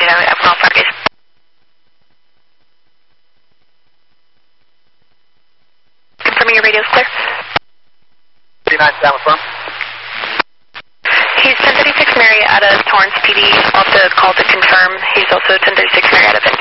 Abnormal Fargate. Confirming your radio is clear. 39 down with He's 1036 Mary out of Torrance PD. I'll have to call to confirm. He's also 1036 Mary out of